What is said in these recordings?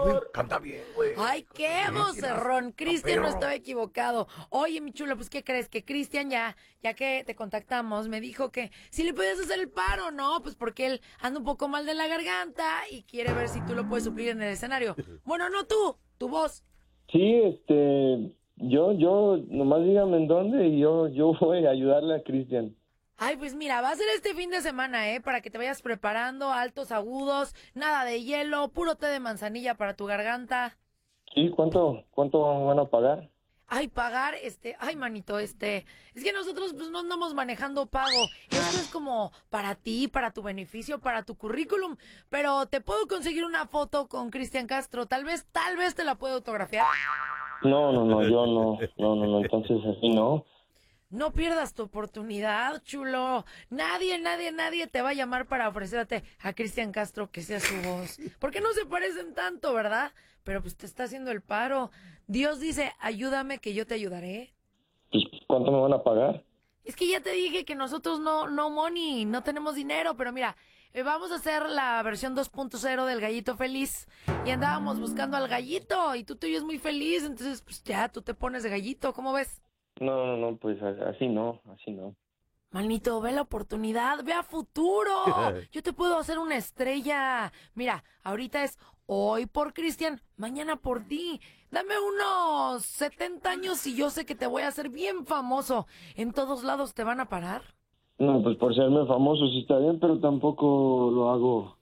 Canta bien, güey. Ay, qué vocerrón. Cristian no estaba equivocado. Oye, mi chulo, pues, ¿qué crees? Que Cristian ya que te contactamos, me dijo que si le podías hacer el paro, ¿no? Pues porque él anda un poco mal de la garganta y quiere ver si tú lo puedes suplir en el escenario. Bueno, no tú, tu voz. Sí, yo, nomás dígame en dónde y yo voy a ayudarle a Cristian. Ay, pues mira, va a ser este fin de semana, para que te vayas preparando, altos, agudos, nada de hielo, puro té de manzanilla para tu garganta. Sí, ¿cuánto van a pagar? Ay, pagar, ay, manito, es que nosotros pues no andamos manejando pago. Esto es como para ti, para tu beneficio, para tu currículum. Pero te puedo conseguir una foto con Cristian Castro. Tal vez te la puedo autografiar. No, yo no, entonces así no. No pierdas tu oportunidad, chulo. Nadie te va a llamar para ofrecerte a Cristian Castro que sea su voz. Porque no se parecen tanto, ¿verdad? Pero pues te está haciendo el paro. Dios dice, ayúdame que yo te ayudaré. Pues, ¿cuánto me van a pagar? Es que ya te dije que nosotros no money, no tenemos dinero, pero mira, vamos a hacer la versión 2.0 del Gallito Feliz. Y andábamos buscando al gallito y tú te oyes muy feliz, entonces pues ya tú te pones de gallito, ¿cómo ves? No, pues así no. Manito, ve la oportunidad, ve a futuro. Yo te puedo hacer una estrella. Mira, ahorita es hoy por Cristian, mañana por ti. Dame unos 70 años y yo sé que te voy a hacer bien famoso. En todos lados te van a parar. No, pues por serme famoso sí está bien, pero tampoco lo hago.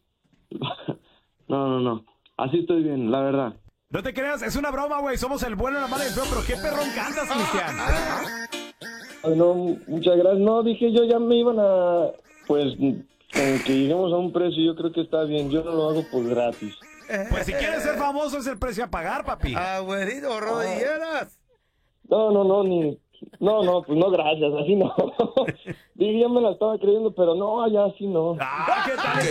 No. Así estoy bien, la verdad. No te creas, es una broma, güey. Somos el bueno, la mala y el feo, pero qué perrón cantas, Cristian. Ay, no, muchas gracias. No, dije yo ya me iban a... Pues, con que lleguemos a un precio, yo creo que está bien. Yo no lo hago por gratis. Pues si quieres ser famoso es el precio a pagar, papi. Güerito, rodilleras. No, ni... No, pues no, gracias, así no. Dije, ya me la estaba creyendo, pero no, ya así no. ¿Qué tal?